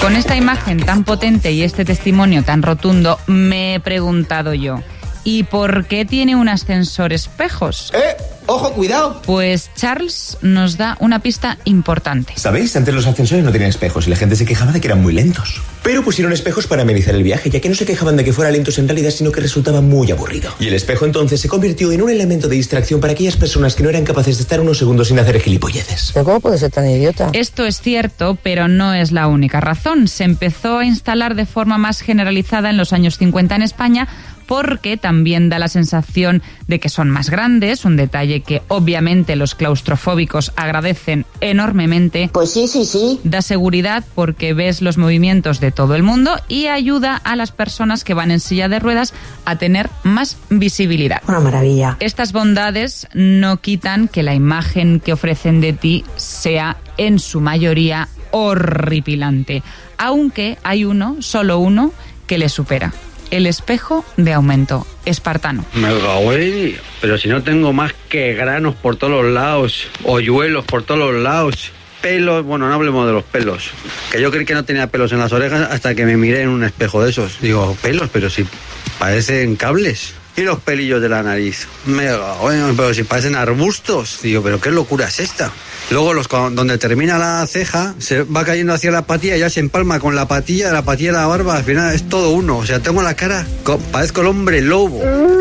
Con esta imagen tan potente y este testimonio tan rotundo, me he preguntado yo, ¿y por qué tiene un ascensor espejos? ¡Ojo, cuidado! Pues Charles nos da una pista importante. ¿Sabéis? Antes los ascensores no tenían espejos y la gente se quejaba de que eran muy lentos. Pero pusieron espejos para amenizar el viaje, ya que no se quejaban de que fuera lentos en realidad, sino que resultaba muy aburrido. Y el espejo entonces se convirtió en un elemento de distracción para aquellas personas que no eran capaces de estar unos segundos sin hacer gilipolleces. ¿Pero cómo puede ser tan idiota? Esto es cierto, pero no es la única razón. Se empezó a instalar de forma más generalizada en los años 50 en España, porque también da la sensación de que son más grandes, un detalle que obviamente los claustrofóbicos agradecen enormemente. Pues sí. Da seguridad porque ves los movimientos de todo el mundo y ayuda a las personas que van en silla de ruedas a tener más visibilidad. Una maravilla. Estas bondades no quitan que la imagen que ofrecen de ti sea en su mayoría horripilante, aunque hay solo uno, que le supera. El espejo de aumento espartano. Me cago en... Pero si no tengo más que granos por todos los lados, hoyuelos por todos los lados, pelos, bueno, no hablemos de los pelos, que yo creí que no tenía pelos en las orejas hasta que me miré en un espejo de esos. Digo, pelos, pero si parecen cables. Y los pelillos de la nariz. Pero si parecen arbustos. Digo, pero qué locura es esta. Luego donde termina la ceja se va cayendo hacia la patilla, ya se empalma con la patilla de la barba, al final es todo uno. O sea, tengo la cara, parezco el hombre lobo.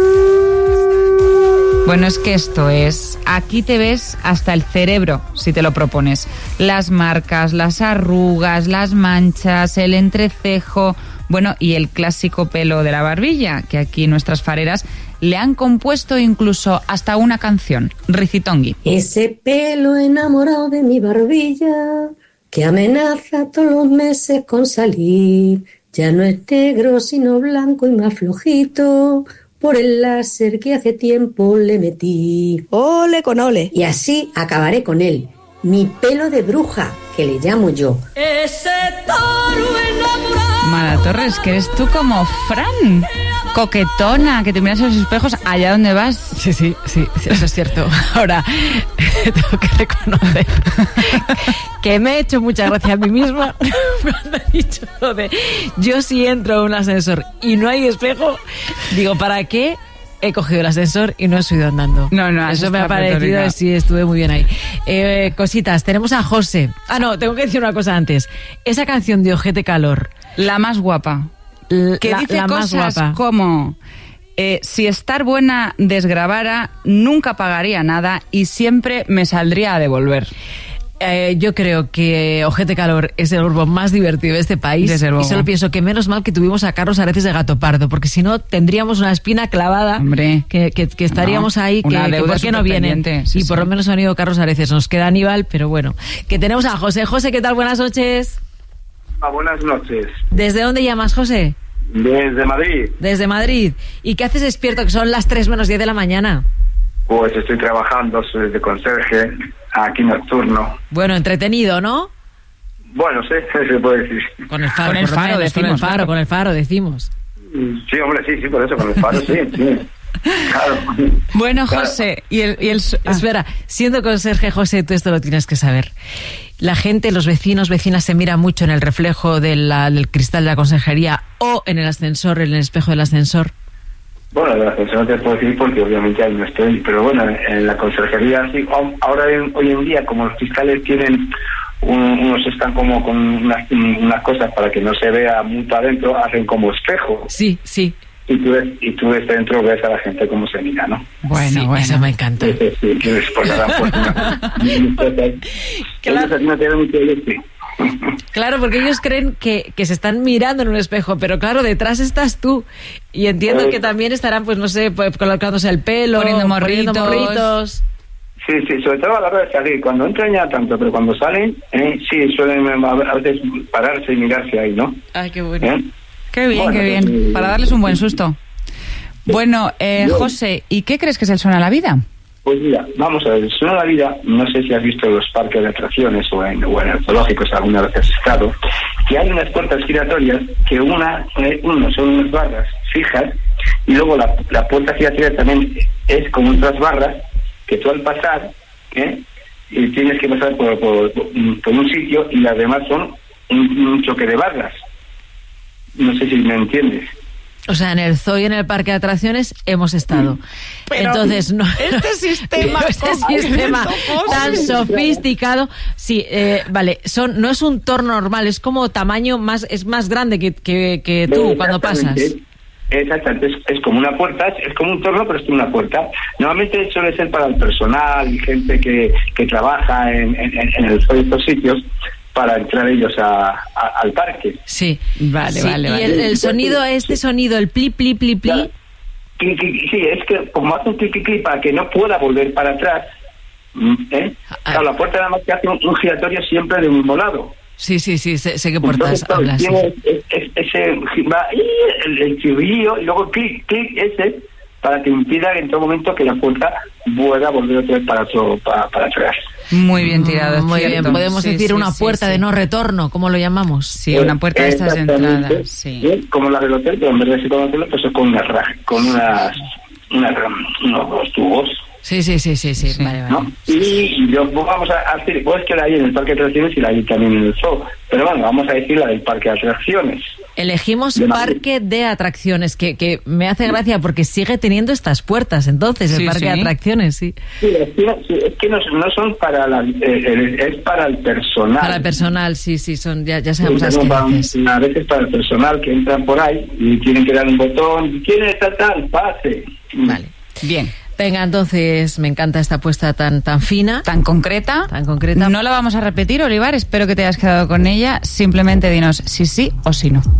Bueno, es que esto es... Aquí te ves hasta el cerebro, si te lo propones. Las marcas, las arrugas, las manchas, el entrecejo... Bueno, y el clásico pelo de la barbilla, que aquí nuestras fareras le han compuesto incluso hasta una canción, Ricitongui. Ese pelo enamorado de mi barbilla, que amenaza todos los meses con salir, ya no es negro sino blanco y más flojito, por el láser que hace tiempo le metí. Ole con ole. Y así acabaré con él, mi pelo de bruja, que le llamo yo. Ese toro enamorado. Mara Torres, que eres tú como Fran, coquetona, que te miras en los espejos allá donde vas. Sí, eso es cierto. Ahora, tengo que reconocer que me he hecho mucha gracia a mí misma cuando he dicho lo de yo si entro en un ascensor y no hay espejo, digo, ¿para qué he cogido el ascensor y no he subido andando? No, eso me ha parecido, sí, estuve muy bien ahí. Cositas, tenemos a José. Tengo que decir una cosa antes. Esa canción de Ojete Calor, la más guapa, que dice cosas como si estar buena desgravara, nunca pagaría nada y siempre me saldría a devolver. Yo creo que Ojete Calor es el grupo más divertido de este país. Desde luego. Y solo pienso que menos mal que tuvimos a Carlos Areces de Gato Pardo, porque si no tendríamos una espina clavada. Hombre, que estaríamos ahí, que ¿por qué no vienen? Sí, y por lo menos ha venido Carlos Areces. Nos queda Aníbal, pero bueno. Que tenemos a José. José, ¿qué tal? Buenas noches. Buenas noches. ¿Desde dónde llamas, José? Desde Madrid. Desde Madrid. ¿Y qué haces despierto, que son las 3 menos 10 de la mañana? Pues estoy trabajando, soy de conserje, aquí nocturno. Bueno, entretenido, ¿no? Bueno, sí, se puede decir. Con el faro, decimos. Sí, hombre, sí, por eso, con el faro, sí. Claro. Bueno, claro. José, y el Espera, siendo conserje, José, tú esto lo tienes que saber. La gente, los vecinos, vecinas se miran mucho en el reflejo del cristal de la conserjería o en el ascensor, en el espejo del ascensor. Bueno, el ascensor no te puedo decir porque obviamente ahí no estoy, pero bueno, en la conserjería sí. Ahora hoy en día, como los cristales tienen unos están como con unas cosas para que no se vea mucho adentro, hacen como espejo. Sí. Y tú ves dentro, ves a la gente cómo se mira, ¿no? Bueno, eso me encanta. Sí, Claro, porque ellos creen que se están mirando en un espejo, pero claro, detrás estás tú. Y entiendo que también estarán, pues no sé, colocándose el pelo, poniendo morritos. Sí, sobre todo a la hora de salir. Cuando entran ya tanto, pero cuando salen, sí, suelen a veces pararse y mirarse ahí, ¿no? Ay, qué bueno. Qué bien, para darles un buen susto. Bueno, José, ¿y qué crees que es el Suena la Vida? Pues mira, vamos a ver, el Suena la Vida, no sé si has visto los parques de atracciones o en el zoológicos alguna vez has estado, que hay unas puertas giratorias que uno son unas barras fijas y luego la puerta giratoria también es como otras barras que tú al pasar y tienes que pasar por un sitio y las demás son un choque de barras. No sé si me entiendes. O sea, en el zoo y en el parque de atracciones hemos estado. Pero entonces, no, este sistema tan sofisticado. Sí, vale, no es un toro normal, es como tamaño es más grande que tú cuando pasas. Exactamente, es como una puerta, es como un torno, pero es como una puerta. Normalmente suele ser para el personal y gente que trabaja en el zoo y estos sitios, para entrar ellos al parque. Sí, vale. Y el sonido, el pli, pli, pli, pli. Claro. Sí, es que como hace un clic, clic, clic para que no pueda volver para atrás, claro, la puerta nada más que hace un giratorio siempre de un mismo lado. Sí, sé qué puertas Entonces, hablas. Tiene ese va el chirrillo y luego clic, clic ese para que impida en todo momento que la puerta pueda volver otra vez para atrás. Muy bien tirado, muy bien. Podemos decir una puerta de no retorno, ¿cómo lo llamamos? Sí, una puerta de estas de entrada. Sí. Como la del hotel, pero en vez de ser con hotel, pues es con unos tubos. Sí. Vale. ¿No? Y yo vamos a decir, pues que la hay en el parque de atracciones y la hay también en el zoo. Pero bueno, vamos a decir la del parque de atracciones. Elegimos parque de atracciones, que me hace gracia porque sigue teniendo estas puertas, entonces, el parque de atracciones, sí. Sí, es que no son para es para el personal. Para el personal, sí, son, ya sabemos las que dices. A veces para el personal que entran por ahí y tienen que dar un botón, ¿quién tal? Pase. Vale. Bien. Venga, entonces me encanta esta apuesta tan fina. Tan concreta. No la vamos a repetir, Olivar. Espero que te hayas quedado con ella. Simplemente dinos si sí o si no.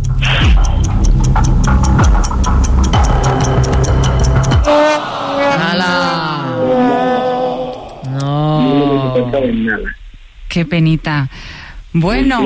¡Hala! No. Qué penita. Bueno.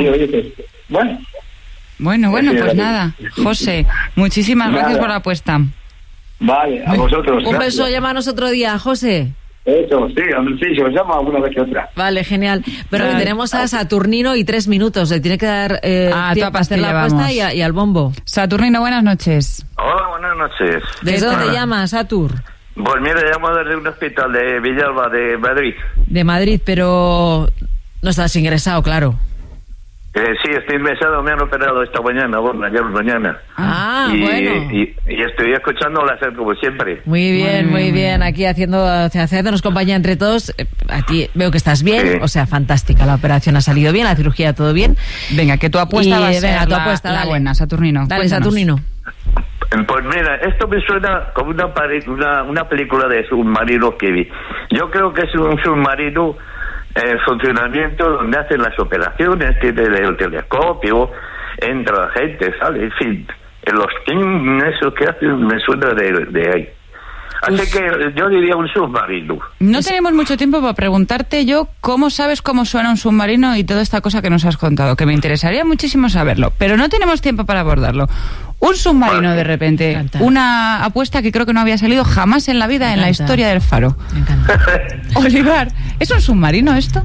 Bueno, pues nada. José, muchísimas gracias por la apuesta. Vale, a vosotros. Un beso, llámanos otro día, José. Eso, sí, os llamo alguna vez que otra. Vale, genial. Pero tenemos a Saturnino y 3 minutos. Le tiene que dar tiempo para hacer la apuesta y al bombo. Saturnino, buenas noches. Hola, buenas noches. ¿De dónde llamas, Satur? Pues mira, llamo desde un hospital de Villalba, de Madrid. De Madrid, pero no estás ingresado, claro. Sí, estoy ingresado, me han operado esta mañana, ayer mañana. Bueno. Y estoy escuchando la SER como siempre. Muy bien. Aquí haciéndonos compañía entre todos. A ti veo que estás bien, sí. O sea, fantástica. La operación ha salido bien, la cirugía todo bien. Venga, que tu apuesta va a ser la buena, Saturnino. Dale, cuéntanos. Saturnino. Pues mira, esto me suena como una película de submarino que vi. Yo creo que es un submarino en funcionamiento donde hacen las operaciones, tiene el telescopio, entra la gente, sale, en fin, en los eso que hacen me suena de ahí. Así que yo diría un submarino. No tenemos mucho tiempo para preguntarte yo cómo sabes cómo suena un submarino y toda esta cosa que nos has contado, que me interesaría muchísimo saberlo, pero no tenemos tiempo para abordarlo. Un submarino, de repente, una apuesta que creo que no había salido jamás en la vida en la historia del Faro. Me encanta. Olivar, ¿es un submarino esto?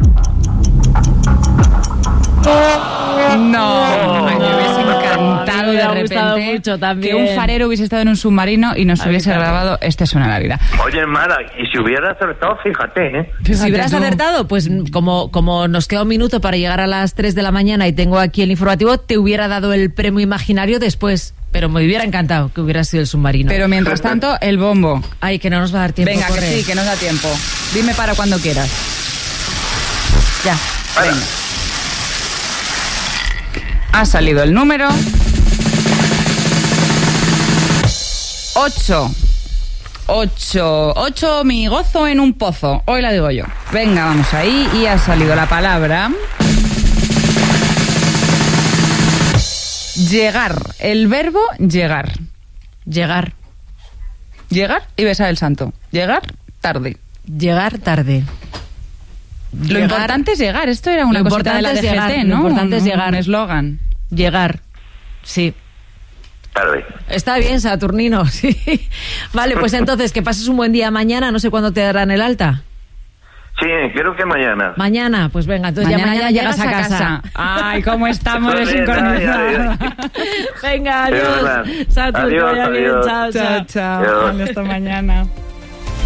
No, me hubiese encantado de repente mucho que un farero hubiese estado en un submarino y nos hubiese grabado Este suena la vida. Oye, Mara, y si hubiera acertado, fíjate, Si hubieras acertado, pues como nos queda un minuto para llegar a las 3 de la mañana y tengo aquí el informativo, te hubiera dado el premio imaginario después. Pero me hubiera encantado que hubiera sido el submarino. Pero mientras tanto, el bombo. Ay, que no nos va a dar tiempo. Venga, que sí, que nos da tiempo. Dime para cuando quieras. Ya. Venga. Ha salido el número 8. 8, mi gozo en un pozo. Hoy la digo yo. Venga, vamos ahí. Y ha salido la palabra llegar. El verbo llegar. Llegar y besar el santo. Llegar tarde. Lo importante es llegar. Esto era una cosita de la DGT, ¿no? Lo importante es llegar. Un eslogan. Llegar. Sí. Tarde. Está bien, Saturnino. Sí. Vale, pues entonces que pases un buen día mañana. No sé cuándo te darán el alta. Sí, creo que mañana. Mañana, pues venga, entonces mañana llegas a casa. Ay, cómo estamos desincronizados. Venga, adiós. Saturno, adiós. Chao. Hasta mañana.